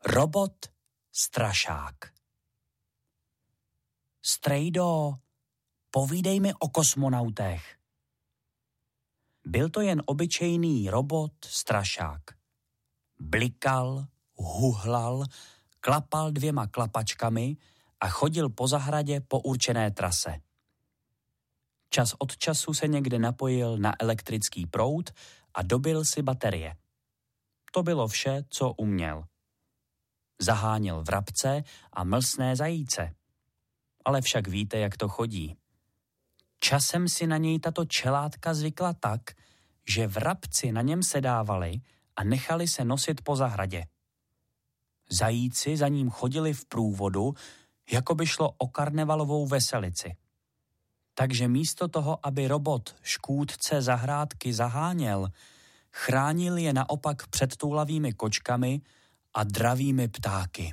Robot strašák. Strejdo, povídej mi o kosmonautech. Byl to jen obyčejný robot strašák. Blikal, huhlal, klapal 2 klapačkami a chodil po zahradě po určené trase. Čas od času se někde napojil na elektrický proud a dobil si baterie. To bylo vše, co uměl. Zaháněl vrabce a mlsné zajíce. Ale však víte, jak to chodí. Časem si na něj tato čelátka zvykla tak, že vrabci na něm sedávali a nechali se nosit po zahradě. Zajíci za ním chodili v průvodu, jako by šlo o karnevalovou veselici. Takže místo toho, aby robot škůdce zahrádky zaháněl, chránil je naopak před toulavými kočkami a dravými ptáky.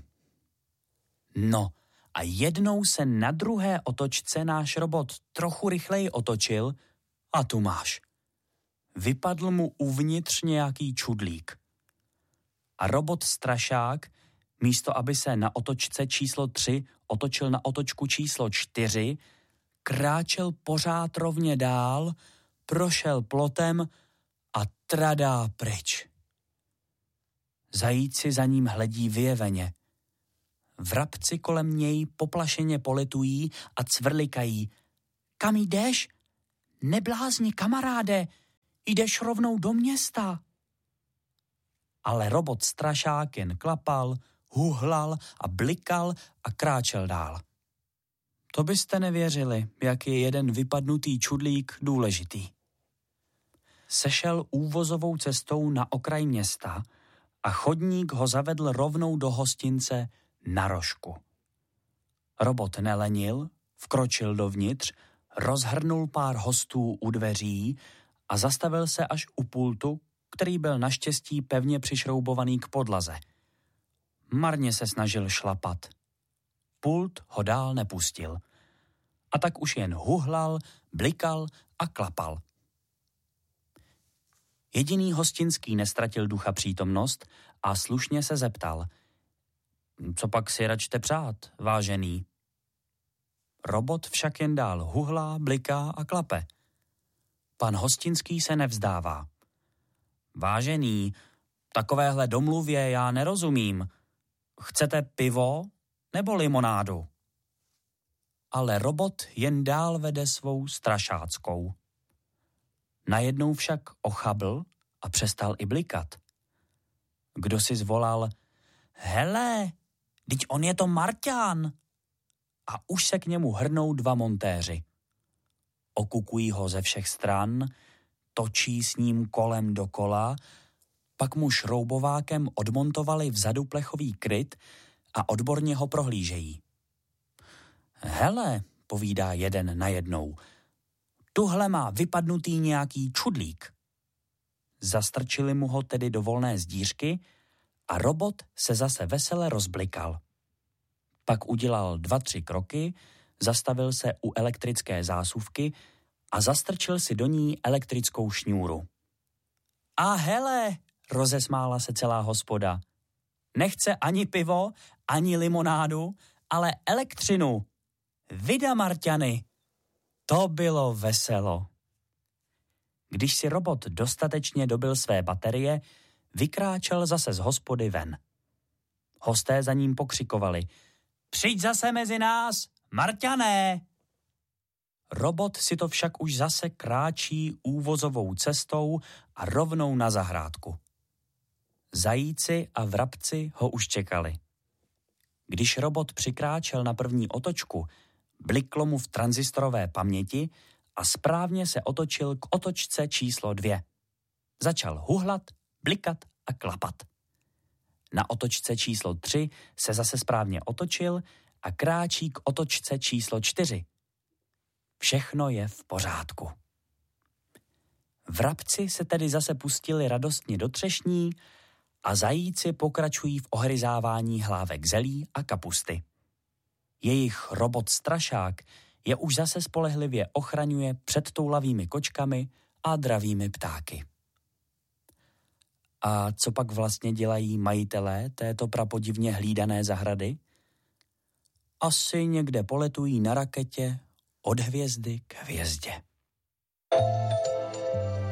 No a jednou se na druhé otočce náš robot trochu rychleji otočil a tu máš. Vypadl mu uvnitř nějaký čudlík. A robot strašák, místo aby se na otočce číslo 3 otočil na otočku číslo 4, kráčel pořád rovně dál, prošel plotem a tradá pryč. Zajíci za ním hledí vyjeveně. Vrabci kolem něj poplašeně poletují a cvrlikají. Kam jdeš? Neblázni, kamaráde, jdeš rovnou do města. Ale robot strašák jen klapal, huhlal a blikal a kráčel dál. To byste nevěřili, jak je jeden vypadnutý čudlík důležitý. Sešel úvozovou cestou na okraj města a chodník ho zavedl rovnou do hostince na rožku. Robot nelenil, vkročil dovnitř, rozhrnul pár hostů u dveří a zastavil se až u pultu, který byl naštěstí pevně přišroubovaný k podlaze. Marně se snažil šlapat. Pult ho dál nepustil. A tak už jen huhlal, blikal a klapal. Jediný hostinský nestratil ducha přítomnost a slušně se zeptal. Co pak si račte přát, vážený? Robot však jen dál huhlá, bliká a klape. Pan hostinský se nevzdává. Vážený, takovéhle domluvě já nerozumím. Chcete pivo nebo limonádu? Ale robot jen dál vede svou strašáckou. Najednou však ochabl a přestal i blikat. Kdo si zvolal, hele, vždyť on je to Marťan. A už se k němu hrnou 2 montéři. Okukují ho ze všech stran, točí s ním kolem dokola, pak mu šroubovákem odmontovali vzadu plechový kryt a odborně ho prohlížejí. Hele, povídá jeden najednou, tuhle má vypadnutý nějaký čudlík. Zastrčili mu ho tedy do volné zdířky a robot se zase vesele rozblikal. Pak udělal 2-3 kroky, zastavil se u elektrické zásuvky a zastrčil si do ní elektrickou šňůru. A hele, rozesmála se celá hospoda. Nechce ani pivo, ani limonádu, ale elektřinu. Vida, Marťany. To bylo veselo. Když si robot dostatečně dobil své baterie, vykráčel zase z hospody ven. Hosté za ním pokřikovali. Přijď zase mezi nás, Marťané! Robot si to však už zase kráčí úvozovou cestou a rovnou na zahrádku. Zajíci a vrabci ho už čekali. Když robot přikráčel na první otočku, bliklo mu v tranzistorové paměti a správně se otočil k otočce číslo 2. Začal huhlat, blikat a klapat. Na otočce číslo 3 se zase správně otočil a kráčí k otočce číslo 4. Všechno je v pořádku. Vrabci se tedy zase pustili radostně do třešní a zajíci pokračují v ohryzávání hlávek zelí a kapusty. Jejich robot strašák je už zase spolehlivě ochraňuje před toulavými kočkami a dravými ptáky. A co pak vlastně dělají majitelé této prapodivně hlídané zahrady? Asi někde poletují na raketě od hvězdy k hvězdě.